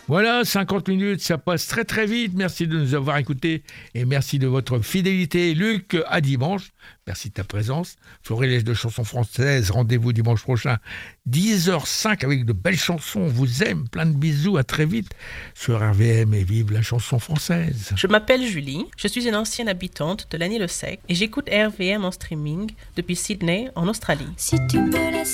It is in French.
Voilà, 50 minutes, ça passe très très vite. Merci de nous avoir écoutés et merci de votre fidélité. Luc, à dimanche. Merci de ta présence. Florilège de chansons françaises, rendez-vous dimanche prochain, 10h05 avec de belles chansons. On vous aime, plein de bisous, à très vite sur RVM et vive la chanson française. Je m'appelle Julie, je suis une ancienne habitante de Lagny-le-Sec et j'écoute RVM en streaming depuis Sydney en Australie. Si tu me laisses